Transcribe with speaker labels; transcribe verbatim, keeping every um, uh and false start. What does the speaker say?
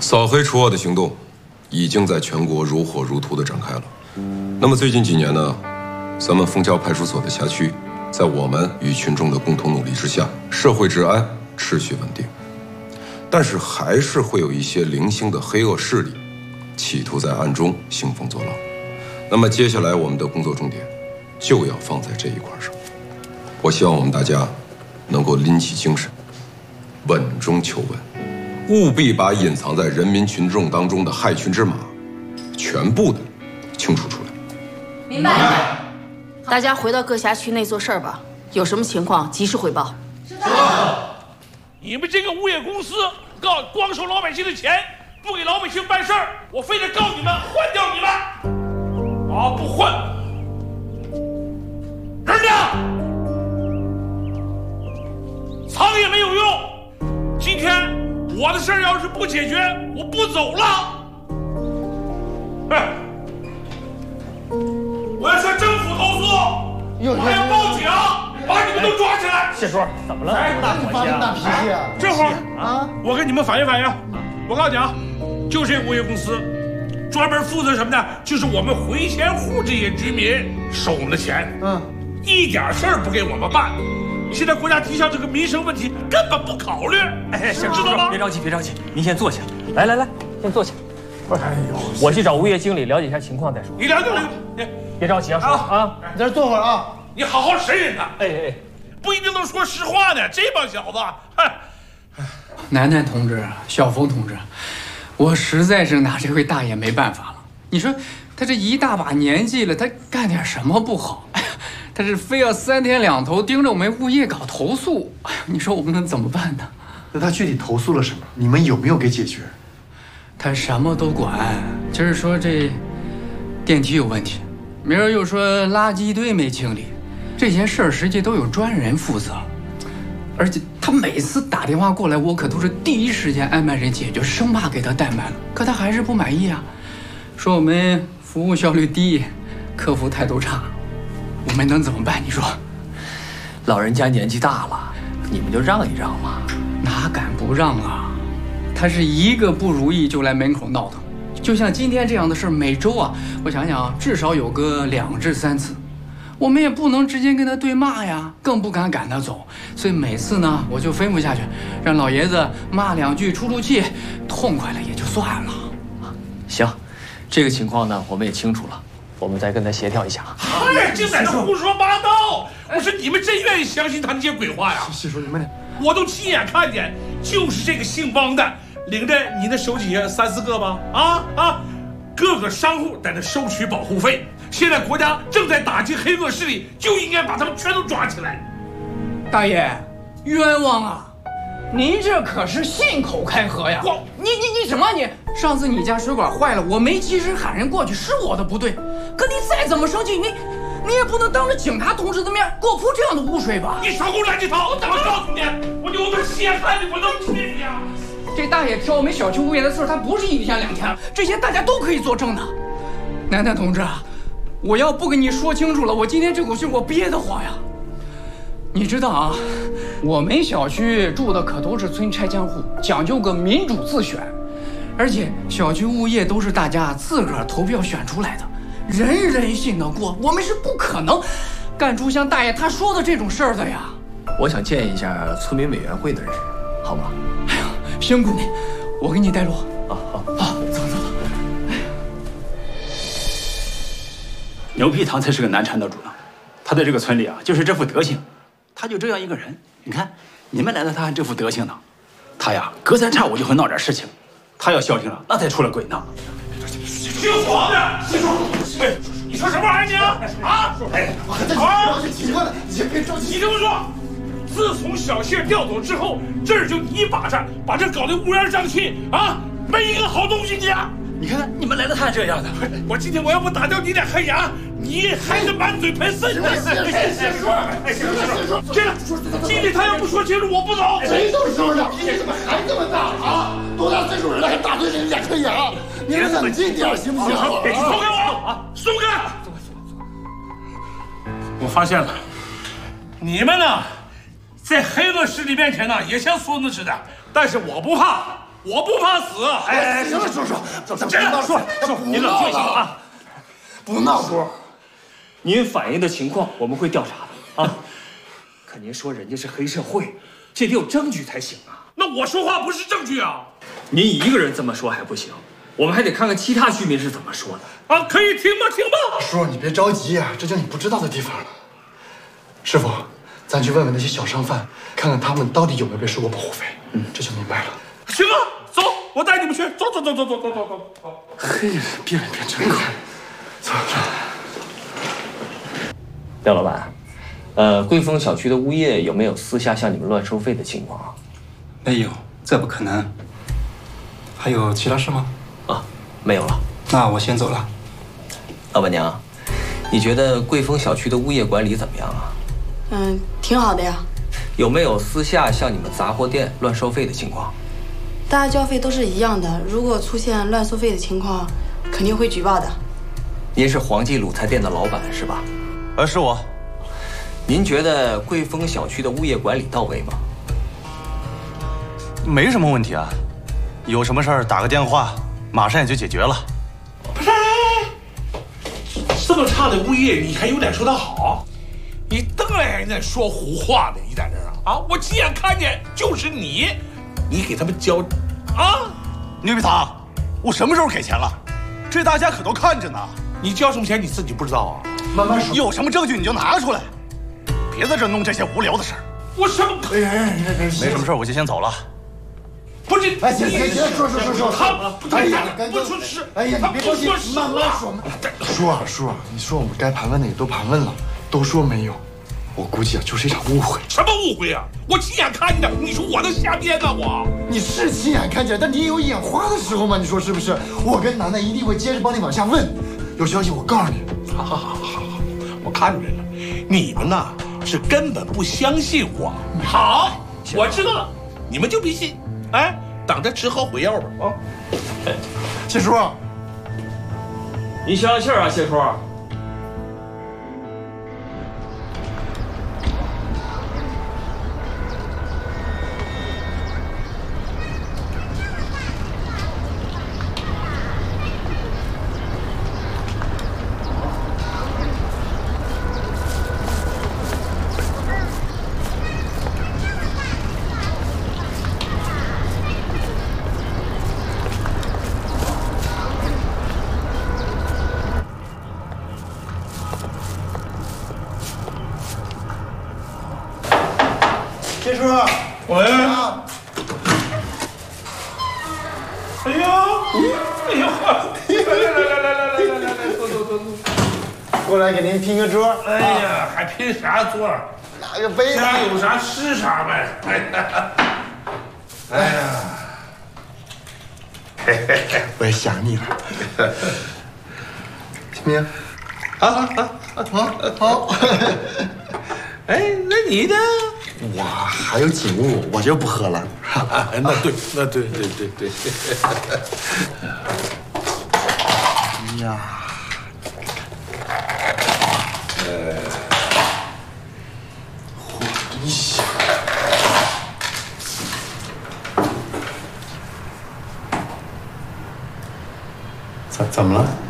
Speaker 1: 扫黑除恶的行动已经在全国如火如荼地展开了。那么最近几年呢，咱们枫桥派出所的辖区，在我们与群众的共同努力之下，社会治安秩序稳定。但是还是会有一些零星的黑恶势力，企图在暗中兴风作浪。那么接下来我们的工作重点就要放在这一块上。我希望我们大家能够拎起精神，稳中求稳。 务必把隐藏在人民群众当中的害群之马，全部的清除出来。
Speaker 2: 明白。大家回到各辖区内做事儿吧，有什么情况及时汇报。
Speaker 3: 知道。你们这个物业公司，告光收老百姓的钱，不给老百姓办事儿，我非得告你们，换掉你们。啊，不换，人呢？藏也没有用。今天。 我的事儿要是不解决，我不走了。哎，我要向政府投诉，我还要报警，把你们都抓起来。
Speaker 4: 谢叔，怎么了？
Speaker 3: 哎，
Speaker 4: 大火气啊！
Speaker 5: 大脾气啊！
Speaker 3: 这会儿啊，我跟你们反映反映。我告诉你啊，就这物业公司，专门负责什么呢？就是我们回迁户这些居民收我们的钱，嗯，一点事儿不给我们办。 现在国家提倡这个民生问题，根本不考虑。
Speaker 4: 哎，
Speaker 3: 知道吗？
Speaker 4: 别着急，别着急，您先坐下。来来来，先坐下。不是，哎呦，我去找物业经理了解一下情况再说。
Speaker 3: 你了解了解，
Speaker 4: 别着急啊，说啊，
Speaker 5: 你在这坐会儿啊。
Speaker 3: 你好好审审他。
Speaker 4: 哎哎，
Speaker 3: 不一定能说实话呢。这帮小子，嗨。
Speaker 6: 楠楠同志，小峰同志，我实在是拿这位大爷没办法了。你说他这一大把年纪了，他干点什么不好？哎呀。 他是非要三天两头盯着我们物业搞投诉，哎呀，你说我们能怎么办呢？
Speaker 5: 那他具体投诉了什么？你们有没有给解决？
Speaker 6: 他什么都管，今儿说这电梯有问题，明儿又说垃圾堆没清理，这些事儿实际都有专人负责，而且他每次打电话过来，我可都是第一时间安排人解决，生怕给他怠慢了。可他还是不满意啊，说我们服务效率低，客服态度差。 我们能怎么办？你说，
Speaker 4: 老人家年纪大了，你们就让一让嘛。
Speaker 6: 哪敢不让啊？他是一个不如意就来门口闹腾，就像今天这样的事儿，每周啊，我想想，至少有个两至三次。我们也不能直接跟他对骂呀，更不敢赶他走。所以每次呢，我就吩咐下去，让老爷子骂两句出出气，痛快了也就算了。
Speaker 4: 行，这个情况呢，我们也清楚了。 我们再跟他协调一下。
Speaker 3: 哎，净在这胡说八道！我说你们真愿意相信他那些鬼话呀？
Speaker 5: 谢叔，你们，
Speaker 3: 我都亲眼看见，就是这个姓汪的领着你那手底下三四个吧，啊啊，各个商户在那收取保护费。现在国家正在打击黑恶势力，就应该把他们全都抓起来。
Speaker 6: 大爷，冤枉啊！您这可是信口开河呀！我，你你你什么你？上次你家水管坏了，我没及时喊人过去，是我的不对。可你再怎么生气，你你也不能当着警察同志的面给我泼这样的污水吧？
Speaker 3: 你少给我乱七八糟！我告诉你，我有个血汗的，我能亲你啊！
Speaker 6: 这大爷挑我们小区物业的事儿，他不是一天两天，这些大家都可以作证的。楠楠同志，我要不跟你说清楚了，我今天这口气我憋得慌呀。 你知道啊，我们小区住的可都是村拆迁户，讲究个民主自选，而且小区物业都是大家自个儿投票选出来的，人人信得过，我们是不可能干出像大爷他说的这种事儿的呀。
Speaker 4: 我想见一下村民委员会的人，好吗？
Speaker 6: 哎呀，辛苦你，我给你带路。
Speaker 4: 啊好，
Speaker 6: 好，走走走。哎呀，
Speaker 7: 牛皮糖才是个难缠的主呢，他在这个村里啊，就是这副德行。 他就这样一个人，你看你们来了，他还这副德行呢。他呀，隔三差五就会闹点事情。他要消停了，那才出了鬼呢。
Speaker 3: 姓黄的，姓黄，哎，你说什么玩意儿你啊？哎，啊，
Speaker 5: 这情况呢，你先别着急。
Speaker 3: 你听我说，自从小谢调走之后，这儿就你一把掌把这搞得乌烟瘴气啊，没一个好东西你啊！
Speaker 7: 你看看你们来了，他还这样的。
Speaker 3: 我今天我要不打掉你俩黑牙！ 你还是满嘴喷粪！
Speaker 5: 先先说，哎，先说先说，
Speaker 3: 这个今天他要不说清楚，我不走。
Speaker 5: 谁都说了，脾气怎么还这么大啊？多大岁数人了，还打碎人家颗牙？你们冷静点行不行？
Speaker 3: 松开我啊！松开！我发现了，你们呢，在黑恶势力面前呢，也像孙子似的。但是我不怕， 我不怕死。
Speaker 5: 哎，行了，叔叔，这这别闹
Speaker 3: 说
Speaker 5: 说，
Speaker 4: 您冷静一下啊，
Speaker 5: 不闹叔。
Speaker 4: 您反映的情况我们会调查的啊。可您说人家是黑社会，这得有证据才行啊。
Speaker 3: 那我说话不是证据啊！
Speaker 4: 您一个人这么说还不行，我们还得看看其他居民是怎么说的
Speaker 3: 啊！可以听吗？听吧。
Speaker 5: 叔，你别着急啊，这就你不知道的地方了。师傅，咱去问问那些小商贩，看看他们到底有没有被收过保护费。嗯，这就明白了。
Speaker 3: 行啊，走，我带你们去。走走走走走走走走走。
Speaker 5: 嘿，变脸变真快。走走。
Speaker 4: 廖老板，呃，贵丰小区的物业有没有私下向你们乱收费的情况啊？
Speaker 8: 没有，这不可能。还有其他事吗？
Speaker 4: 啊，没有了。
Speaker 8: 那我先走了。
Speaker 4: 老板娘，你觉得贵丰小区的物业管理怎么样啊？
Speaker 2: 嗯，挺好的呀。
Speaker 4: 有没有私下向你们杂货店乱收费的情况？
Speaker 2: 大家交费都是一样的，如果出现乱收费的情况，肯定会举报的。
Speaker 4: 您是黄记卤菜店的老板是吧？
Speaker 9: 呃，是我。
Speaker 4: 您觉得贵丰小区的物业管理到位吗？
Speaker 9: 没什么问题啊，有什么事儿打个电话，马上也就解决了。
Speaker 3: 不是，这么差的物业，你还有脸说他好？你瞪着人家说胡话呢？你在这儿啊？啊！我亲眼看见就是你，你给他们交，啊！
Speaker 9: 牛皮糖，我什么时候给钱了？这大家可都看着呢。
Speaker 3: 你交什么钱你自己不知道啊？
Speaker 5: 慢慢说。
Speaker 9: 有什么证据你就拿出来，别在这弄这些无聊的事儿。
Speaker 3: 我什么？
Speaker 5: 哎呀，
Speaker 9: 没什么事儿，我就先走了。
Speaker 3: 不是，
Speaker 5: 哎，行行行，说说说说，
Speaker 3: 他
Speaker 5: 哎呀，赶紧
Speaker 3: 不说实，
Speaker 5: 哎呀，你别着急，慢慢说。叔啊叔啊，你说我们该盘问的也都盘问了，都说没有，我估计啊就是一场误会。
Speaker 3: 什么误会啊？我亲眼看见的，你说我能瞎编吗？我
Speaker 5: 你是亲眼看见，但你也有眼花的时候嘛，你说是不是？我跟楠楠一定会接着帮你往下问，有消息我告诉你。
Speaker 3: 好好好好好，我看出来了，你们呐是根本不相信我。好，我知道了，你们就别信，哎。等着吃后悔药吧啊！
Speaker 5: 谢叔，
Speaker 4: 你消消气儿啊，谢叔。
Speaker 5: 谢叔，
Speaker 3: 喂。哎呦，哎呦，来来来来来来来来，坐坐坐坐。
Speaker 5: 过来给您拼个桌。
Speaker 3: 哎呀，还拼啥桌？
Speaker 5: 拿个杯子。
Speaker 3: 家有啥吃啥呗。哎呀，哎呀，
Speaker 5: 嘿嘿嘿，我也想你了。行不行？
Speaker 3: 好好好好好。哎，那你呢？
Speaker 5: 我还有景物，我就不喝了。
Speaker 3: 那对，那对对对对。
Speaker 5: 哎呀，呃，嚯，真香！怎怎么了？